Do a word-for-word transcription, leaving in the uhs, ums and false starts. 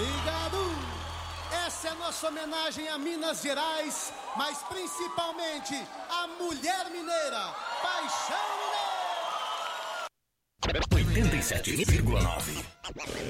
Obrigado! Essa é a nossa homenagem a Minas Gerais, mas principalmente a mulher mineira, Paixão Mineira! oitenta e sete vírgula nove